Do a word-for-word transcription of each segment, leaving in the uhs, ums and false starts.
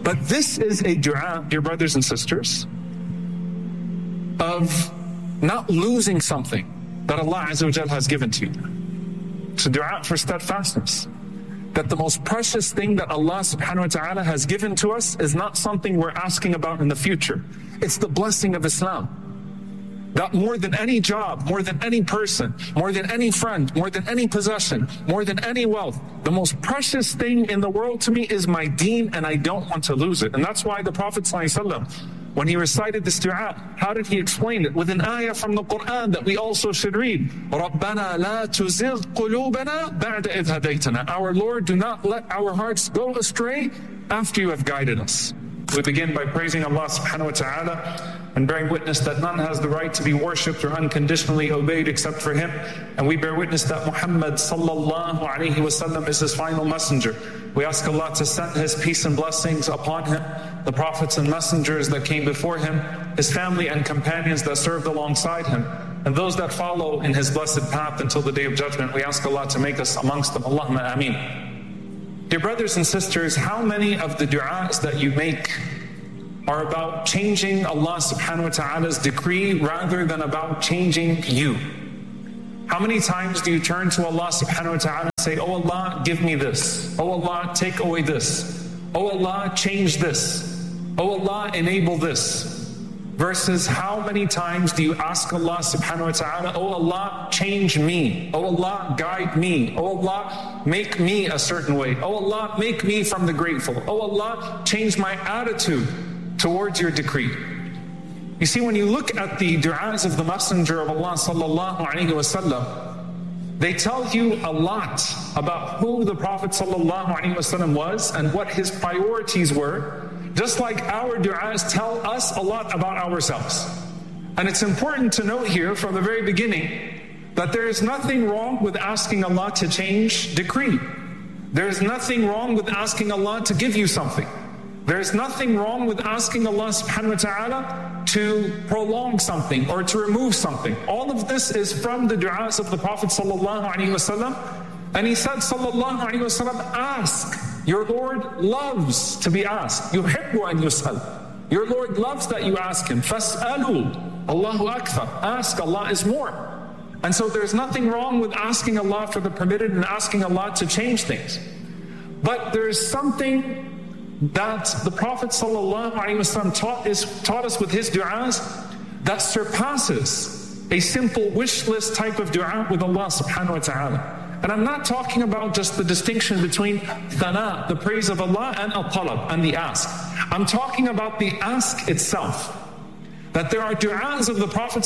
But this is a dua, dear brothers and sisters, of not losing something that Allah Azza wa Jal has given to you. It's a dua for steadfastness. That the most precious thing that Allah subhanahu wa ta'ala has given to us is not something we're asking about in the future. It's the blessing of Islam. That more than any job, more than any person, more than any friend, more than any possession, more than any wealth, the most precious thing in the world to me is my deen, and I don't want to lose it. And that's why the Prophet ﷺ, when he recited this dua, how did he explain it? With an ayah from the Quran that we also should read. رَبَّنَا لَا تُزِغْ قُلُوبَنَا بَعْدَ إِذْ هَدَيْتَنَا. Our Lord, do not let our hearts go astray after you have guided us. We begin by praising Allah subhanahu wa ta'ala and bearing witness that none has the right to be worshipped or unconditionally obeyed except for Him. And we bear witness that Muhammad sallallahu alayhi wa sallam is His final messenger. We ask Allah to send His peace and blessings upon Him, the prophets and messengers that came before Him, His family and companions that served alongside Him, and those that follow in His blessed path until the Day of Judgment. We ask Allah to make us amongst them. Allahumma ameen. Dear brothers and sisters, how many of the du'as that you make are about changing Allah subhanahu wa ta'ala's decree rather than about changing you? How many times do you turn to Allah subhanahu wa ta'ala and say, oh Allah, give me this. Oh Allah, take away this. Oh Allah, change this. Oh Allah, enable this. Versus how many times do you ask Allah subhanahu wa ta'ala, oh Allah, change me. Oh Allah, guide me. Oh Allah, make me a certain way. Oh Allah, make me from the grateful. Oh Allah, change my attitude towards your decree. You see, when you look at the du'as of the Messenger of Allah sallallahu alayhi wa sallam, they tell you a lot about who the Prophet sallallahu alayhi wa sallam was and what his priorities were, just like our du'as tell us a lot about ourselves. And it's important to note here from the very beginning that there is nothing wrong with asking Allah to change decree. There is nothing wrong with asking Allah to give you something. There is nothing wrong with asking Allah subhanahu wa ta'ala to prolong something or to remove something. All of this is from the du'as of the Prophet sallallahu alaihi wasallam. And he said sallallahu alaihi wasallam, ask. Your Lord loves to be asked. Yuhibbu an yus'al. Your Lord loves that you ask Him. Fas'alu. Allahu akthar. Ask, Allah is more. And so there's nothing wrong with asking Allah for the permitted and asking Allah to change things. But there's something that the Prophet ﷺ taught, is, taught us with his du'as that surpasses a simple wish list type of du'a with Allah subhanahu wa ta'ala. And I'm not talking about just the distinction between thana, the praise of Allah, and al-talab, and the ask. I'm talking about the ask itself. That there are du'as of the Prophet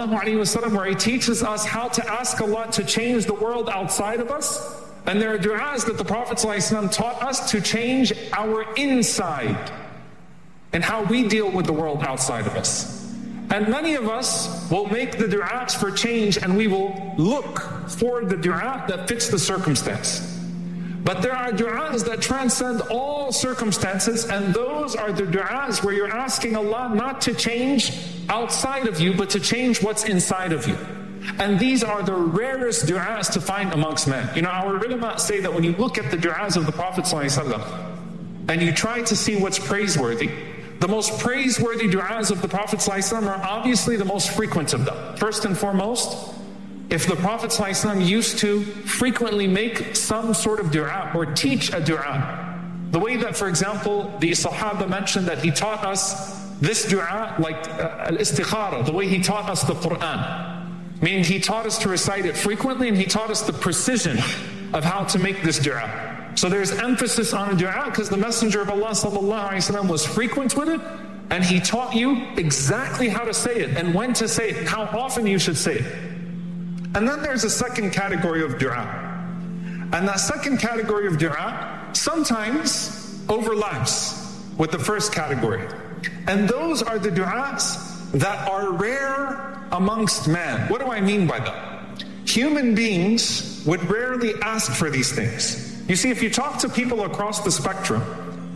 ﷺ where he teaches us how to ask Allah to change the world outside of us. And there are du'as that the Prophet ﷺ taught us to change our inside and how we deal with the world outside of us. And many of us will make the du'as for change and we will look for the du'a that fits the circumstance. But there are du'as that transcend all circumstances, and those are the du'as where you're asking Allah not to change outside of you, but to change what's inside of you. And these are the rarest du'as to find amongst men. You know, our ulama say that when you look at the du'as of the Prophet ﷺ and you try to see what's praiseworthy, the most praiseworthy du'as of the Prophet ﷺ are obviously the most frequent of them. First and foremost, if the Prophet ﷺ used to frequently make some sort of du'a or teach a du'a, the way that, for example, the Sahaba mentioned that he taught us this du'a like uh, al-istikhara, the way he taught us the Qur'an. Meaning he taught us to recite it frequently, and he taught us the precision of how to make this du'a. So there's emphasis on a du'a because the Messenger of Allah sallallahu alaihi wasallam was frequent with it, and he taught you exactly how to say it and when to say it and how often you should say it. And then there's a second category of du'a. And that second category of du'a sometimes overlaps with the first category. And those are the du'as that are rare amongst man. What do I mean by that? Human beings would rarely ask for these things. You see, if you talk to people across the spectrum,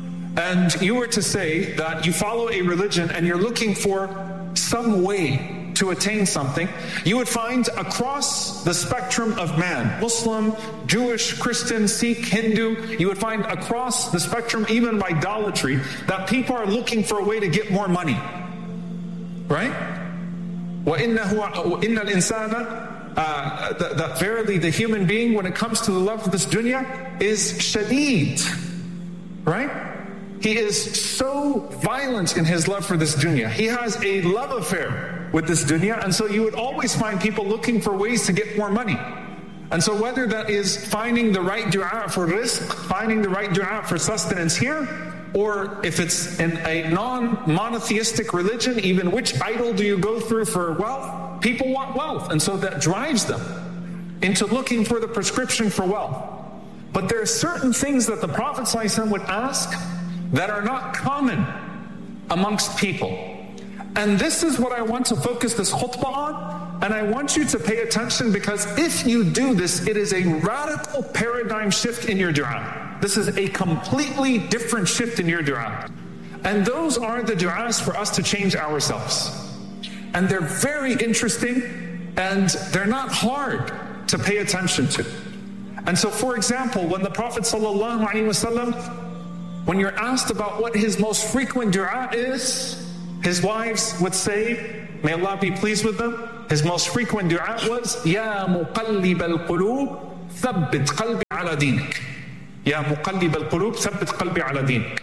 and you were to say that you follow a religion and you're looking for some way to attain something, you would find across the spectrum of man, Muslim, Jewish, Christian, Sikh, Hindu, you would find across the spectrum, even of idolatry, that people are looking for a way to get more money. Right? وَإِنَّهُ إِنَّ الْإِنسَانَ Uh, that, that verily the human being, when it comes to the love of this dunya, is shadeed. Right? He is so violent in his love for this dunya. He has a love affair with this dunya, and so you would always find people looking for ways to get more money. And so whether that is finding the right dua for rizq, finding the right dua for sustenance here, or if it's in a non-monotheistic religion, even which idol do you go through for wealth? People want wealth, and so that drives them into looking for the prescription for wealth. But there are certain things that the Prophet ﷺ would ask that are not common amongst people. And this is what I want to focus this khutbah on, and I want you to pay attention, because if you do this, it is a radical paradigm shift in your dua. This is a completely different shift in your dua. And those are the duas for us to change ourselves. And they're very interesting, and they're not hard to pay attention to. And so, for example, when the Prophet ﷺ, when you're asked about what his most frequent dua is, his wives would say, may Allah be pleased with them, his most frequent dua was, Ya muqallib al-qulub, thabbit qalbi ala dinik. Ya muqallib al-qulub, thabbit qalbi ala dinik.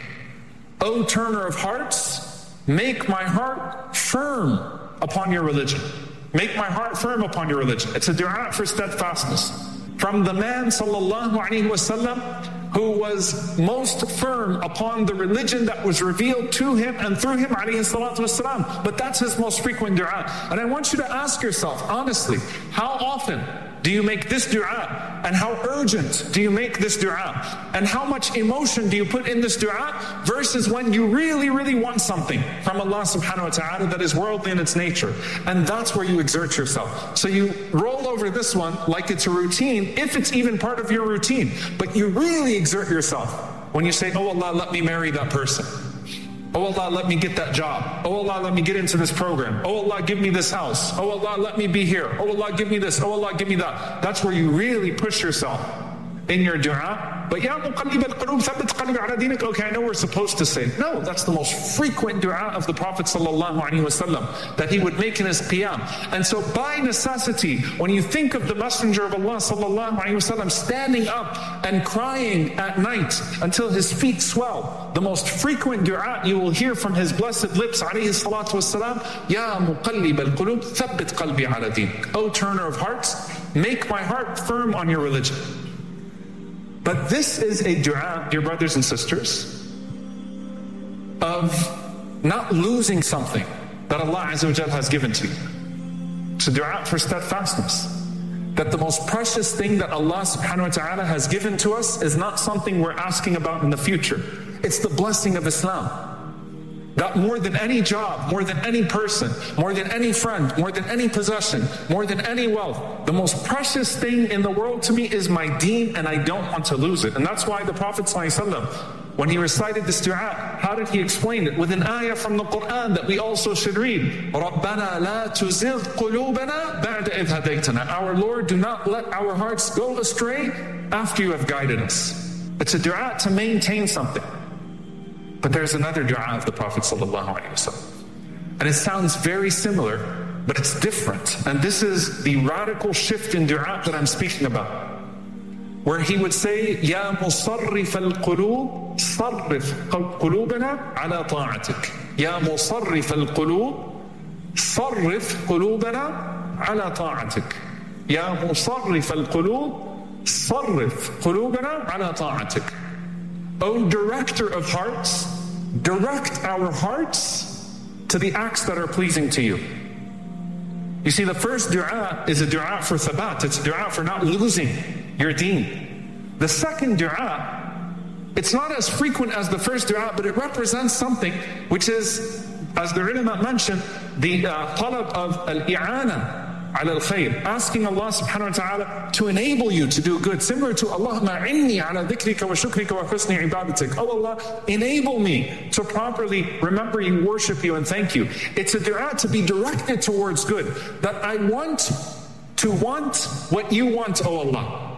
O turner of hearts, make my heart firm upon your religion. Make my heart firm upon your religion. It's a dua for steadfastness. From the man sallallahu alaihi wasallam who was most firm upon the religion that was revealed to him and through him alayhi salatu wasalam. But that's his most frequent dua. And I want you to ask yourself, honestly, how often do you make this dua? And how urgent do you make this dua? And how much emotion do you put in this dua versus when you really, really want something from Allah subhanahu wa ta'ala that is worldly in its nature? And that's where you exert yourself. So you roll over this one like it's a routine, if it's even part of your routine. But you really exert yourself when you say, oh Allah, let me marry that person. Oh Allah, let me get that job. Oh Allah, let me get into this program. Oh Allah, give me this house. Oh Allah, let me be here. Oh Allah, give me this. Oh Allah, give me that. That's where you really push yourself in your dua. But Ya muqallib al-qulub, thabbit qalbi ala dinik. Okay, I know we're supposed to say. No, that's the most frequent dua of the Prophet sallallahu alaihi wasallam that he would make in his qiyam. And so by necessity, when you think of the Messenger of Allah sallallahu alaihi wasallam standing up and crying at night until his feet swell, the most frequent dua you will hear from his blessed lips alayhi salatu wasalam, Ya muqallib al-qulub, thabbit qalbi ala dinik. O turner of hearts, make my heart firm on your religion. But this is a dua, dear brothers and sisters, of not losing something that Allah Azza wa Jal has given to you. It's a dua for steadfastness. That the most precious thing that Allah subhanahu wa ta'ala has given to us is not something we're asking about in the future. It's the blessing of Islam. That more than any job, more than any person, more than any friend, more than any possession, more than any wealth, the most precious thing in the world to me is my deen, and I don't want to lose it. And that's why the Prophet ﷺ, when he recited this dua, how did he explain it? With an ayah from the Quran that we also should read. رَبَّنَا لَا تُزِغْ قُلُوبَنَا بَعْدَ إِذْ هَدَيْتَنَا. Our Lord, do not let our hearts go astray after you have guided us. It's a dua to maintain something. But there's another dua of the Prophet ﷺ. And it sounds very similar, but it's different. And this is the radical shift in dua that I'm speaking about. Where he would say, Ya musarrif al-qulub, sarrif qulubana ala ta'atik. Ya musarrif al-qulub, sarrif qulubana ala ta'atik. Ya musarrif al-qulub, sarrif qulubana ala ta'atik. O director of hearts, direct our hearts to the acts that are pleasing to you. You see, the first dua is a dua for thabat. It's a dua for not losing your deen. The second dua, it's not as frequent as the first dua, but it represents something which is, as the ulama mentioned, the uh, talab of al-i'ana ala al-khayr, asking Allah subhanahu wa ta'ala to enable you to do good, similar to Allahumma inni ala dhikrika wa shukrika wa husni ibadatik. Oh Allah, enable me to properly remember you, worship you, and thank you. It's a dua to be directed towards good, that I want to want what you want, oh Allah.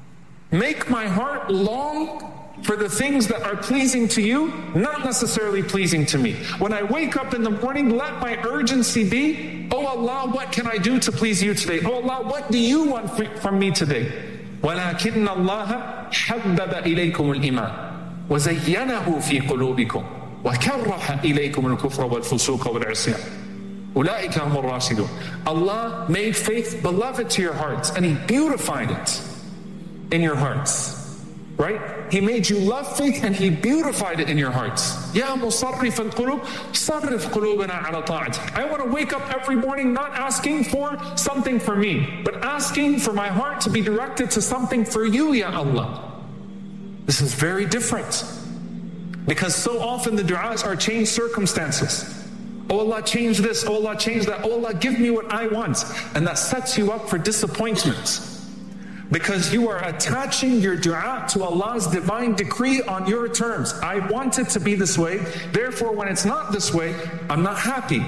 Make my heart long for the things that are pleasing to you, not necessarily pleasing to me. When I wake up in the morning, let my urgency be, oh Allah, what can I do to please you today? Oh Allah, what do you want from me today? وَلَكِنَّ اللَّهَ حَبَّبَ إِلَيْكُمُ الْإِيمَانَ وَزَيَّنَهُ فِي قُلُوبِكُمْ وَكَرَّهَ إِلَيْكُمُ الْكُفْرَ وَالْفُسُوقَ وَالْعِصْيَانَ أُولَٰئِكَ هُمُ الرَّاشِدُونَ. Allah made faith beloved to your hearts, and He beautified it in your hearts. Right? He made you love faith and He beautified it in your hearts. Ya musarrif al-qulub, sarrif qulubana ala ta'atik. I want to wake up every morning not asking for something for me, but asking for my heart to be directed to something for you, Ya Allah. This is very different. Because so often the du'as are changed circumstances. Oh Allah, change this. Oh Allah, change that. Oh Allah, give me what I want. And that sets you up for disappointment. Because you are attaching your dua to Allah's divine decree on your terms. I want it to be this way, therefore when it's not this way, I'm not happy.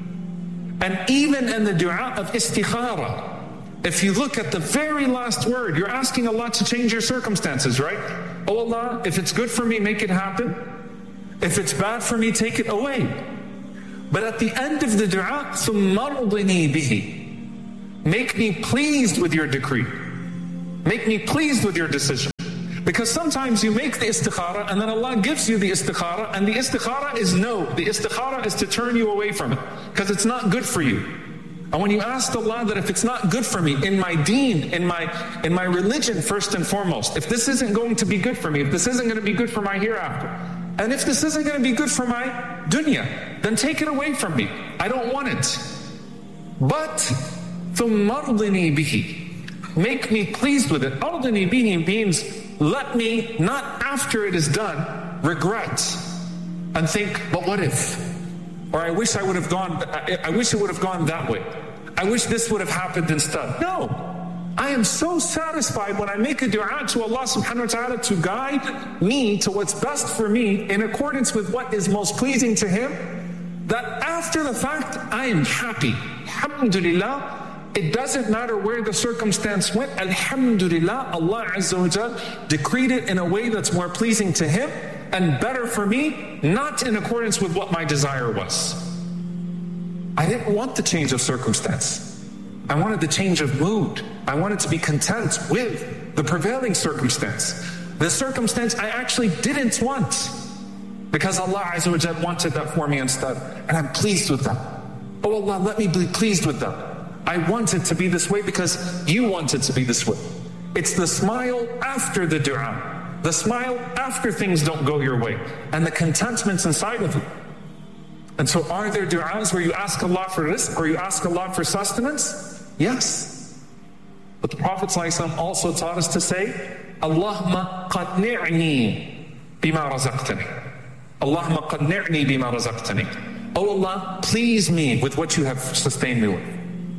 And even in the dua of istikhara, if you look at the very last word, you're asking Allah to change your circumstances, right? Oh Allah, if it's good for me, make it happen. If it's bad for me, take it away. But at the end of the dua, ثُمَّ رُضِنِي بِهِ, make me pleased with your decree. Make me pleased with your decision. Because sometimes you make the istikhara and then Allah gives you the istikhara, and the istikhara is no. The istikhara is to turn you away from it because it's not good for you. And when you ask Allah that if it's not good for me in my deen, in my in my religion first and foremost, if this isn't going to be good for me, if this isn't going to be good for my hereafter, and if this isn't going to be good for my dunya, then take it away from me. I don't want it. But ثُمَّ رُضِنِي بِهِ, make me pleased with it. Ardini bihi means let me, not after it is done, regret and think, but what if? Or I wish I would have gone, I, I wish it would have gone that way. I wish this would have happened instead. No. I am so satisfied when I make a dua to Allah subhanahu wa ta'ala to guide me to what's best for me in accordance with what is most pleasing to Him, that after the fact, I am happy. Alhamdulillah. It doesn't matter where the circumstance went. Alhamdulillah, Allah Azza wa Jal decreed it in a way that's more pleasing to Him and better for me, not in accordance with what my desire was. I didn't want the change of circumstance. I wanted the change of mood. I wanted to be content with the prevailing circumstance. The circumstance I actually didn't want, because Allah Azza wa Jal wanted that for me instead. And I'm pleased with that. Oh Allah, let me be pleased with that. I want it to be this way because you want it to be this way. It's the smile after the dua, the smile after things don't go your way, and the contentment inside of it. And so are there du'as where you ask Allah for rizq, or you ask Allah for sustenance? Yes. But the Prophet ﷺ also taught us to say, Allahumma qadni'ni bima razaqtani. Allahumma qadni'ni bima razaqtani. Oh Allah, please me with what you have sustained me with.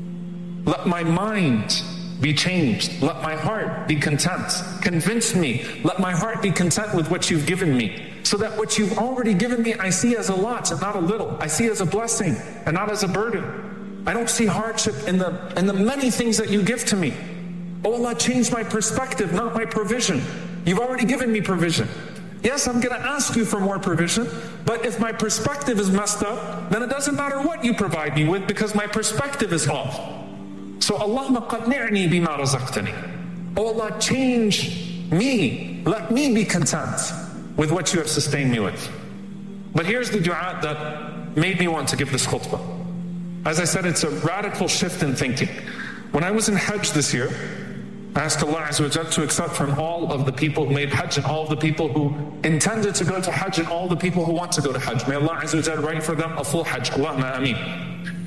Let my mind be changed. Let my heart be content. Convince me. Let my heart be content with what you've given me. So that what you've already given me, I see as a lot and not a little. I see as a blessing and not as a burden. I don't see hardship in the, in the many things that you give to me. Oh Allah, change my perspective, not my provision. You've already given me provision. Yes, I'm going to ask you for more provision, but if my perspective is messed up, then it doesn't matter what you provide me with because my perspective is off. So Allahumma qadni'ni bima razaqtani. Oh Allah, change me. Let me be content with what you have sustained me with. But here's the dua that made me want to give this khutbah. As I said, it's a radical shift in thinking. When I was in Hajj this year, I asked Allah Azza wa Jal to accept from all of the people who made Hajj and all of the people who intended to go to Hajj and all the people who want to go to Hajj. May Allah Azza wa Jal write for them a full Hajj. Allahumma ameen.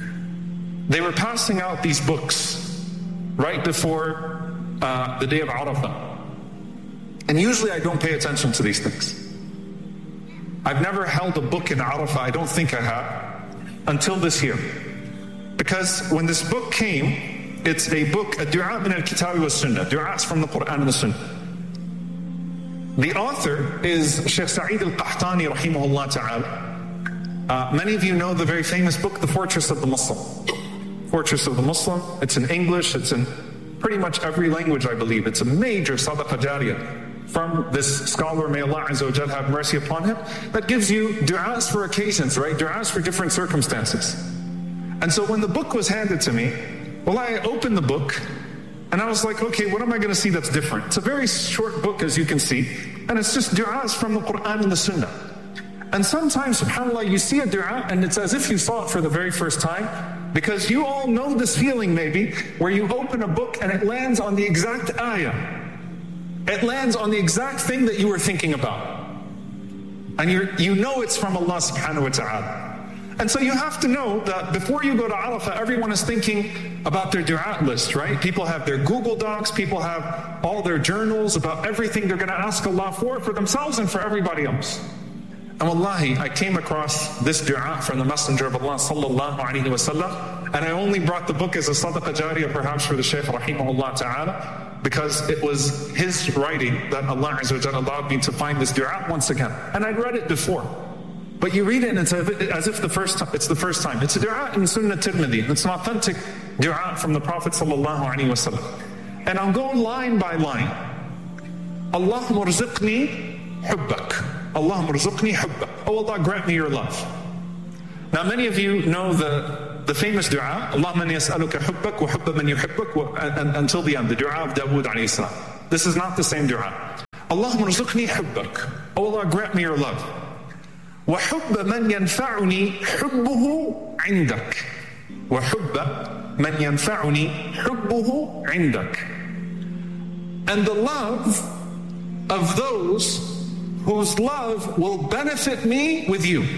They were passing out these books right before uh, the day of Arafah. And usually I don't pay attention to these things. I've never held a book in Arafah, I don't think I have, until this year. Because when this book came, It's a book, a dua min al-kitab wa sunnah, du'as from the Quran and the Sunnah. The author is Shaykh Sa'id al-Qahtani rahimahullah ta'ala. Uh, many of you know the very famous book, The Fortress of the Muslim. Fortress of the Muslim. It's in English, it's in pretty much every language, I believe. It's a major sadaqah jariyah from this scholar, may Allah Azza wa Jal have mercy upon him, that gives you du'as for occasions, right? Du'as for different circumstances. And so when the book was handed to me, well, I opened the book, and I was like, okay, what am I going to see that's different? It's a very short book, as you can see, and it's just du'as from the Quran and the Sunnah. And sometimes, subhanAllah, you see a du'a, and it's as if you saw it for the very first time, because you all know this feeling maybe, where you open a book and it lands on the exact ayah. It lands on the exact thing that you were thinking about. And you you know it's from Allah subhanahu wa ta'ala. And so you have to know that before you go to Arafah, everyone is thinking about their du'a list, right? People have their Google Docs, people have all their journals about everything they're going to ask Allah for, for themselves and for everybody else. And wallahi, I came across this du'a from the Messenger of Allah sallallahu alayhi wa sallam, and I only brought the book as a sadaqah jariyah perhaps for the Shaykh rahimahullah ta'ala, because it was his writing that Allah Azza wa Jalla allowed me to find this du'a once again. And I'd read it before. But you read it and it's as if the first time, it's the first time. It's a du'a in Sunnah Tirmidhi. It's an authentic du'a from the Prophet sallallahu alaihi wasallam. And I'll go line by line. Allahumma rzuqni hubbak. Allahumma rzuqni hubbak. Oh Allah, grant me your love. Now many of you know the, the famous du'a, Allahumma inni as'aluka hubbak wa hubba man yuhibbak, until the end, the du'a of Dawood alayhi salam. This is not the same du'a. Allahumma rzuqni hubbak. Oh Allah, grant me your love. وَحُبَّ مَنْ يَنْفَعُنِي حُبُّهُ عِنْدَكَ وَحُبَّ مَنْ يَنْفَعُنِي حُبُّهُ عِنْدَكَ. And the love of those whose love will benefit me with you.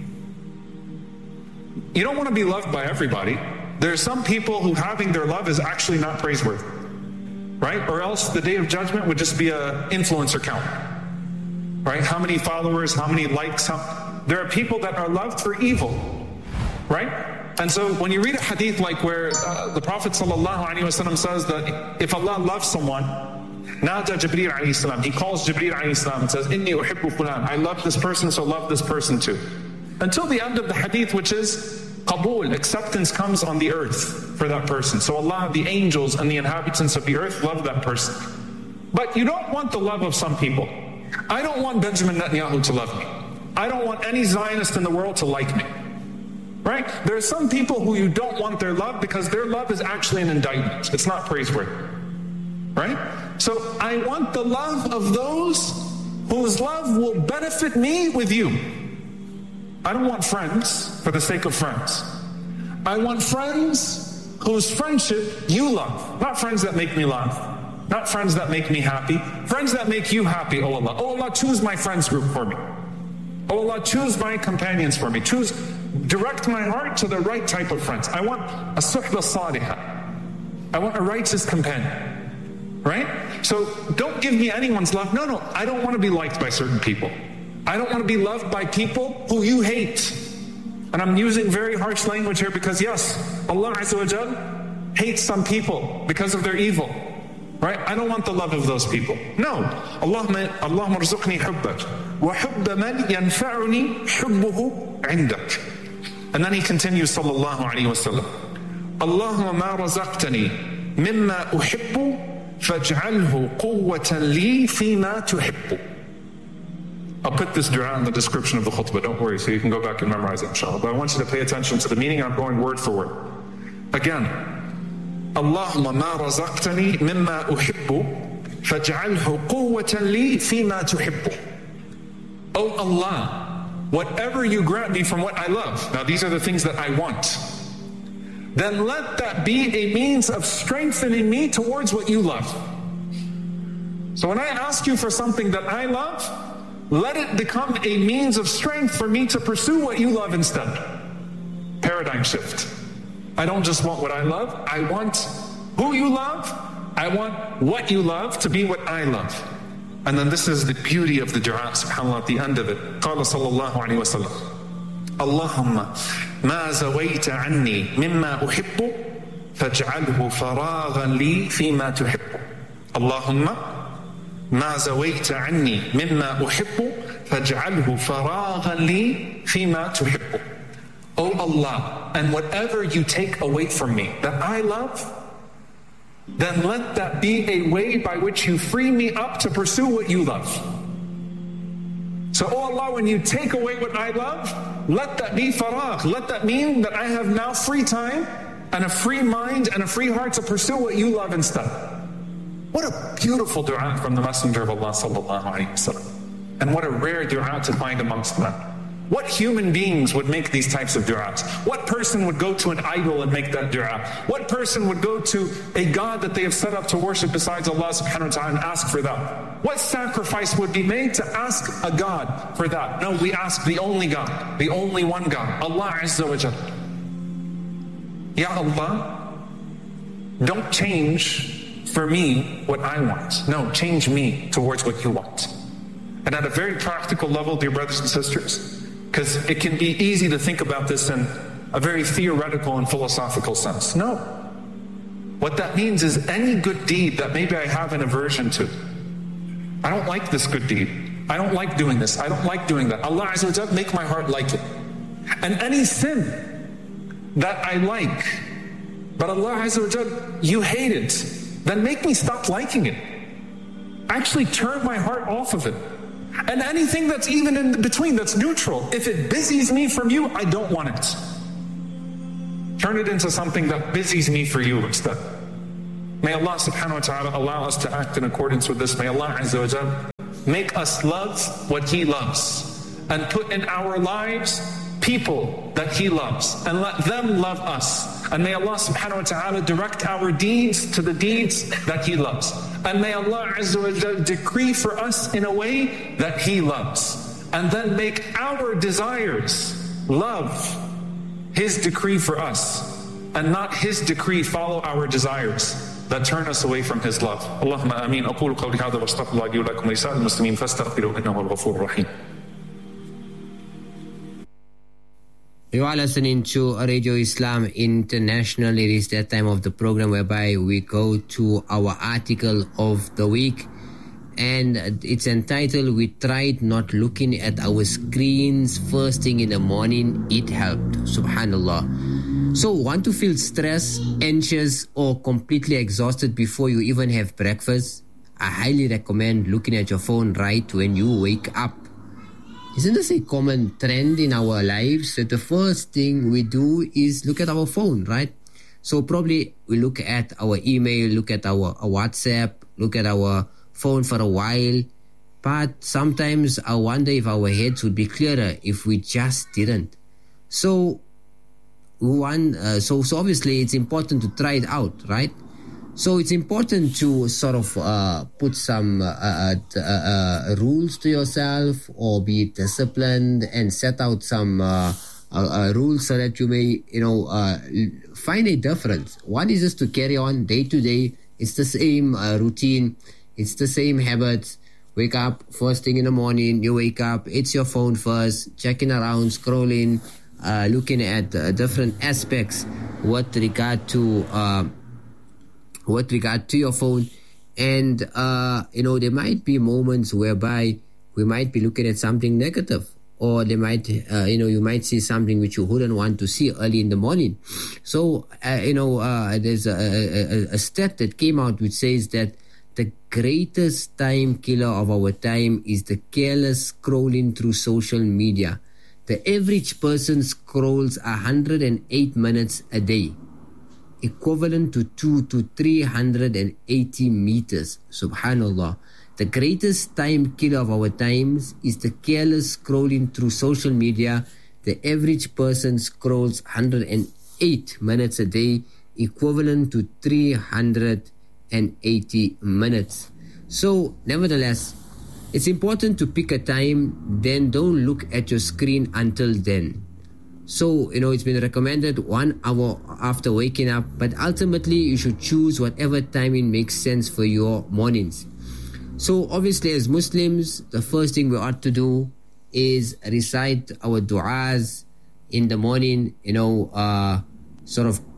You don't want to be loved by everybody. There are some people who having their love is actually not praiseworthy, right? Or else the day of judgment would just be an influencer count. Right? How many followers, how many likes? How... There are people that are loved for evil, right? And so when you read a hadith like where uh, the Prophet ﷺ says that if Allah loves someone, Nada Jibreel alayhi salam, he calls Jibreel alayhi salam and says, Inni uhibbu fulan, I love this person, so love this person too. Until the end of the hadith, which is qabul, acceptance comes on the earth for that person. So Allah, the angels and the inhabitants of the earth love that person. But you don't want the love of some people. I don't want Benjamin Netanyahu to love me. I don't want any Zionist in the world to like me. Right? There are some people who you don't want their love because their love is actually an indictment. It's not praiseworthy. Right? So I want the love of those whose love will benefit me with you. I don't want friends for the sake of friends. I want friends whose friendship you love. Not friends that make me laugh. Not friends that make me happy. Friends that make you happy, oh Allah. Oh Allah, choose my friends group for me. Oh Allah, choose my companions for me. Choose, direct my heart to the right type of friends. I want a suhbah salihah. I want a righteous companion. Right? So don't give me anyone's love. No, no, I don't want to be liked by certain people. I don't want to be loved by people who you hate. And I'm using very harsh language here because yes, Allah Azza wa Jal hates some people because of their evil. Right? I don't want the love of those people. No. Allahumma Allahumma rzuqni hubbak wa hubba man yanfa'uni hubbuhu 'indak. And then he continues sallallahu alayhi wa sallam. Allahumma ma razaqtani mimma uhibbu faj'alhu quwwatan li fima tuhibbu. I'll put this dua in the description of the khutbah, don't worry, so you can go back and memorize it inshallah. But I want you to pay attention to the meaning. I'm going word for word. Again, Allahumma ma razaqtani mimma uhibbu faj'alhu quwwatan li fima tuhibbu. Oh Allah, whatever you grant me from what I love, now these are the things that I want, then let that be a means of strengthening me towards what you love. So when I ask you for something that I love, let it become a means of strength for me to pursue what you love instead. Paradigm shift. I don't just want what I love, I want who you love, I want what you love to be what I love. And then this is the beauty of the dua, subhanAllah, at the end of it. قال صلى الله عليه وسلم اللهم ما زويت عني مما أحب فاجعله فراغا لي فيما تحب. اللهم ما زويت عني مما أحب فاجعله فراغا لي فيما تحب. O Allah, and whatever you take away from me that I love, then let that be a way by which you free me up to pursue what you love. So, oh Allah, when you take away what I love, let that be faragh. Let that mean that I have now free time and a free mind and a free heart to pursue what you love instead. What a beautiful dua from the Messenger of Allah sallallahu alaihi wasallam. And what a rare dua to find amongst them. What human beings would make these types of du'as? What person would go to an idol and make that du'a? What person would go to a God that they have set up to worship besides Allah subhanahu wa ta'ala and ask for that? What sacrifice would be made to ask a God for that? No, we ask the only God, the only one God, Allah Azza wa Jalla. Ya Allah, don't change for me what I want. No, change me towards what you want. And at a very practical level, dear brothers and sisters, because it can be easy to think about this in a very theoretical and philosophical sense. No. What that means is any good deed that maybe I have an aversion to. I don't like this good deed. I don't like doing this. I don't like doing that. Allah Azza wa Jalla, make my heart like it. And any sin that I like, but Allah Azza wa Jalla, you hate it, then make me stop liking it. Actually turn my heart off of it. And anything that's even in between, that's neutral, if it busies me from you, I don't want it. Turn it into something that busies me for you instead. May Allah subhanahu wa ta'ala allow us to act in accordance with this. May Allah Azza wa Jalla make us love what He loves and put in our lives people that He loves and let them love us. And may Allah subhanahu wa ta'ala direct our deeds to the deeds that He loves. And may Allah Azza wa Jalla decree for us in a way that He loves. And then make our desires love His decree for us. And not His decree follow our desires that turn us away from His love. Allahumma ameen. أقول قولي هذا واستغفر الله لي ولكم ولسائر المسلمين فاستغفروه إنه هو الغفور الرحيم. You are listening to Radio Islam International. It is that time of the program whereby we go to our article of the week. And it's entitled, We Tried Not Looking at Our Screens First Thing in the Morning. It helped. Subhanallah. So, want to feel stressed, anxious, or completely exhausted before you even have breakfast? I highly recommend looking at your phone right when you wake up. Isn't this a common trend in our lives that the first thing we do is look at our phone, right? So probably we look at our email, look at our, our WhatsApp, look at our phone for a while. But sometimes I wonder if our heads would be clearer if we just didn't. So one, uh, so, so obviously it's important to try it out, right? So it's important to sort of uh, put some uh, uh, uh, uh, rules to yourself, or be disciplined and set out some uh, uh, uh, rules so that you may, you know, uh, find a difference. What is this to carry on day to day? It's the same uh, routine. It's the same habits. Wake up first thing in the morning. You wake up. It's your phone first. Checking around, scrolling, uh, looking at uh, different aspects with regard to. Uh, with regard to your phone. And, uh, you know, there might be moments whereby we might be looking at something negative, or they might, uh, you know, you might see something which you wouldn't want to see early in the morning. So, uh, you know, uh, there's a, a, a stat that came out which says that the greatest time killer of our time is the careless scrolling through social media. The average person scrolls one hundred eight minutes a day, equivalent to two to three hundred eighty meters. Subhanallah. The greatest time killer of our times is the careless scrolling through social media. The average person scrolls one hundred eight minutes a day, equivalent to three hundred eighty minutes. So, nevertheless, it's important to pick a time, then don't look at your screen until then. So, you know, it's been recommended one hour after waking up, but ultimately you should choose whatever timing makes sense for your mornings. So, obviously, as Muslims, the first thing we ought to do is recite our du'as in the morning, you know, uh, sort of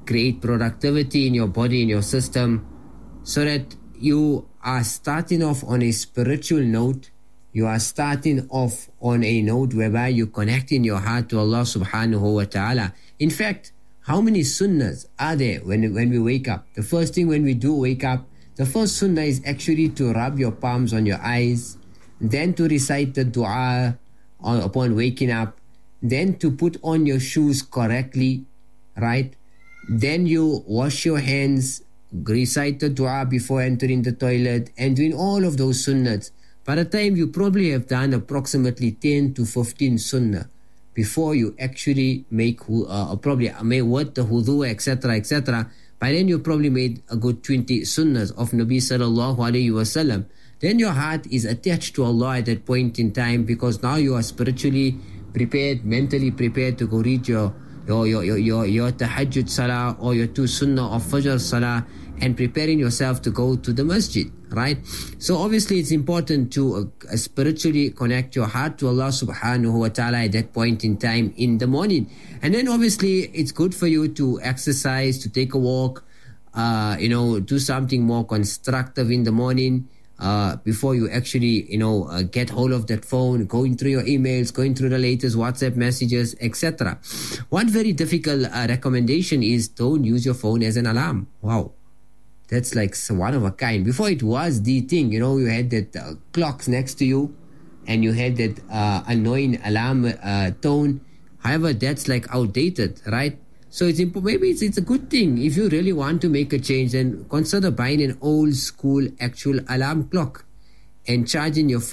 create productivity in your body, in your system, so that you are starting off on a spiritual note. You are starting off on a note whereby you connecting your heart to Allah subhanahu wa ta'ala. In fact, how many sunnahs are there when, when we wake up? The first thing when we do wake up, the first sunnah is actually to rub your palms on your eyes, then to recite the dua on, upon waking up, then to put on your shoes correctly, right? Then you wash your hands, recite the dua before entering the toilet, and doing all of those sunnahs. By the time you probably have done approximately ten to fifteen sunnah before you actually make uh, probably may what the wudu, etc, etc. By then you probably made a good twenty sunnahs of Nabi sallallahu alaihi wasallam. Then your heart is attached to Allah at that point in time, because now you are spiritually prepared, mentally prepared to go read your your your your your, your tahajjud salah or your two sunnah of fajr salah, and preparing yourself to go to the masjid, right? So obviously it's important to uh, spiritually connect your heart to Allah subhanahu wa ta'ala at that point in time in the morning. And then obviously it's good for you to exercise, to take a walk, uh, you know, do something more constructive in the morning, uh, before you actually, you know, uh, get hold of that phone, going through your emails, going through the latest WhatsApp messages, et cetera. One very difficult uh, recommendation is don't use your phone as an alarm. Wow. That's like one of a kind. Before it was the thing, you know, you had that uh, clocks next to you and you had that uh, annoying alarm uh, tone. However, that's like outdated, right? So it's imp- maybe it's, it's a good thing. If you really want to make a change, then consider buying an old school actual alarm clock and charging your phone